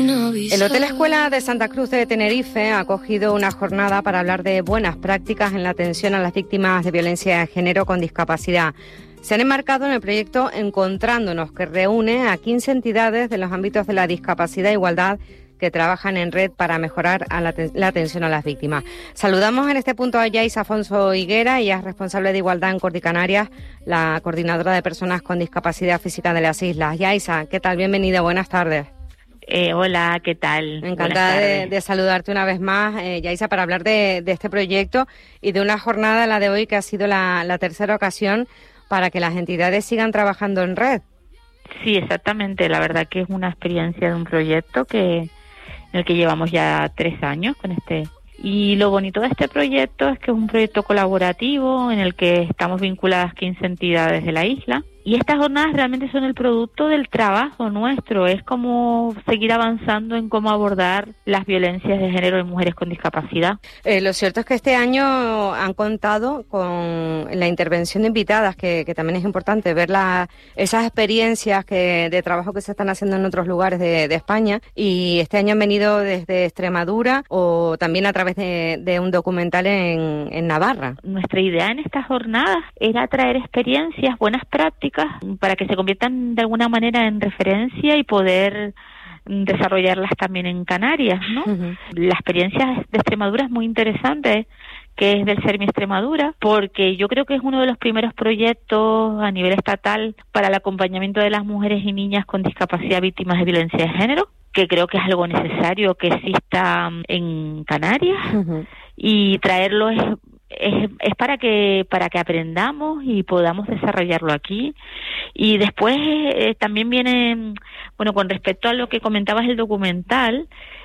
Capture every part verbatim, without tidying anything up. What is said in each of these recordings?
El Hotel Escuela de Santa Cruz de Tenerife ha acogido una jornada para hablar de buenas prácticas en la atención a las víctimas de violencia de género con discapacidad. Se han enmarcado en el proyecto Encontrándonos, que reúne a quince entidades de los ámbitos de la discapacidad e igualdad que trabajan en red para mejorar a la, la atención a las víctimas. Saludamos en este punto a Yaisa Afonso Higuera, ella es responsable de Igualdad en Cordicanarias, la coordinadora de personas con discapacidad física de las islas. Yaisa, ¿qué tal? Bienvenida, buenas tardes. Eh, hola, ¿qué tal? Encantada de, de saludarte una vez más, eh, Yaisa, para hablar de, de este proyecto y de una jornada, la de hoy, que ha sido la, la tercera ocasión para que las entidades sigan trabajando en red. Sí, exactamente. La verdad que es una experiencia de un proyecto que en el que llevamos ya tres años con este. Y lo bonito de este proyecto es que es un proyecto colaborativo en el que estamos vinculadas quince entidades de la isla. Y estas jornadas realmente son el producto del trabajo nuestro, es como seguir avanzando en cómo abordar las violencias de género en mujeres con discapacidad. Eh, lo cierto es que este año han contado con la intervención de invitadas, que, que también es importante ver la, esas experiencias que, de trabajo que se están haciendo en otros lugares de, de España, y este año han venido desde Extremadura o también a través de, de un documental en, en Navarra. Nuestra idea en estas jornadas era traer experiencias, buenas prácticas, para que se conviertan de alguna manera en referencia y poder desarrollarlas también en Canarias, ¿no? Uh-huh. La experiencia de Extremadura es muy interesante, que es del SERMI Extremadura, porque yo creo que es uno de los primeros proyectos a nivel estatal para el acompañamiento de las mujeres y niñas con discapacidad víctimas de violencia de género, que creo que es algo necesario que exista en Canarias. Uh-huh. Y traerlo es Es, es para que para que aprendamos y podamos desarrollarlo aquí. Y después eh, también viene, bueno, con respecto a lo que comentabas el documental,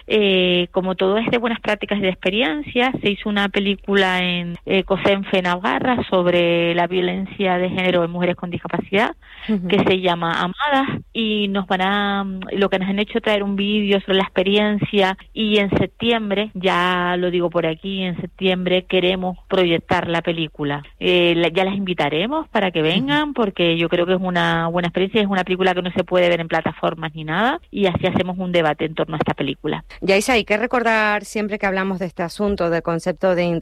eh, como todo es de buenas prácticas y de experiencias, se hizo una película en eh, COSENFE Navarra sobre la violencia de género en mujeres con discapacidad, uh-huh. que se llama Amadas, y nos van a, lo que nos han hecho traer un vídeo sobre la experiencia, y en septiembre, ya lo digo por aquí, en septiembre queremos proyectar la película. Eh, la, ya las invitaremos para que vengan, porque yo creo que es una buena experiencia, es una película que no se puede ver en plataformas ni nada, y así hacemos un debate en torno a esta película. Yaisa, hay que recordar siempre que hablamos de este asunto, del concepto de